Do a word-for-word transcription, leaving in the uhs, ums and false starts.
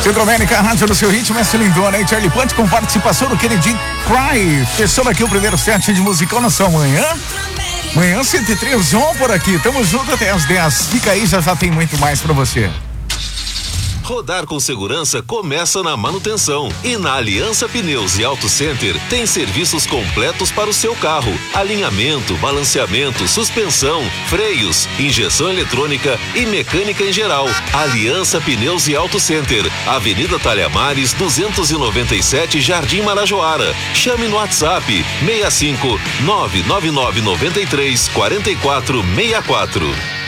Centro América, rádio do seu ritmo, é Lindona e Charlie Puth com participação do queridinho Cry. Fechando aqui o primeiro set de musical na sua manhã. Manhã cento e três, on por aqui. Tamo junto até as dez. Fica aí, já já tem muito mais pra você. Rodar com segurança começa na manutenção. E na Aliança Pneus e Auto Center tem serviços completos para o seu carro: alinhamento, balanceamento, suspensão, freios, injeção eletrônica e mecânica em geral. Aliança Pneus e Auto Center, Avenida Talhamares, duzentos e noventa e sete, Jardim Marajoara. Chame no WhatsApp seis cinco nove nove nove nove três quatro quatro seis quatro.